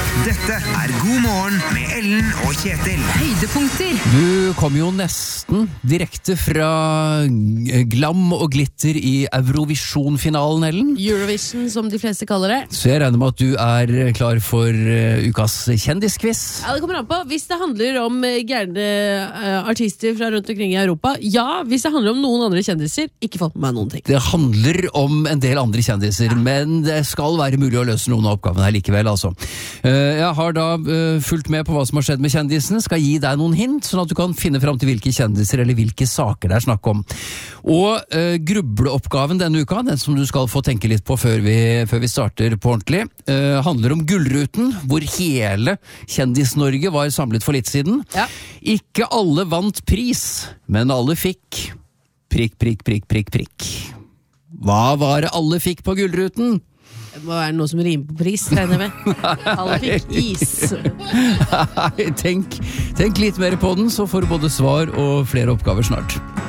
Dette God morgen med Ellen og Kjetil. Høydepunkter. Du kom jo nesten direkte fra glam og glitter i Eurovision-finalen, Ellen. Eurovision, som de fleste kaller det. Så jeg regner med at du er klar for ukas kjendisquiz. Ja, det kommer an på. Hvis det handler om gærne artister fra rundt omkring i Europa, ja. Hvis det handler om noen andre kjendiser, ikke fått med meg noen ting. Det handler om en del andre kjendiser, men det skal være mulig å løse noen av oppgavene her likevel, altså. Jeg har da fulgt med på hva som har skjedd med kjendisene, skal gi deg noen hint, sånn at du kan finne frem til hvilke kjendiser eller hvilke saker det er snakk om. Og grubleoppgaven denne uka, den som du skal få tenke litt på før vi starter på ordentlig, handler om Gullruten, hvor hele Kjendis-Norge var samlet for litt siden. Ja. Ikke alle vant pris, men alle fikk prikk, prikk, prikk, prikk, prikk. Hva var det alle fikk på Gullruten? Det må være noe som rimer på pris, regner jeg med. Alle fikk is. Tenk litt mer på den, så får du både svar og flere oppgaver snart.